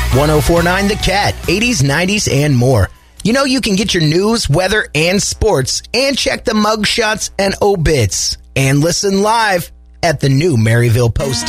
1049 The Cat, 80s, 90s, and more. You know you can get your news, weather, and sports, and check the mugshots and obits, and listen live at the new Maryville Post.